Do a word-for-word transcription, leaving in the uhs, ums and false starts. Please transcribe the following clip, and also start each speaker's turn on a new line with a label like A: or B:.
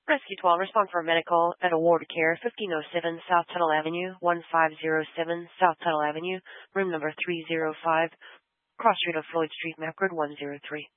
A: Rescue twelve, respond for medical at Award Care, fifteen oh seven South Tuttle Avenue, one five oh seven South Tuttle Avenue, room number three oh five, cross street of Floyd Street, Macroad one oh three.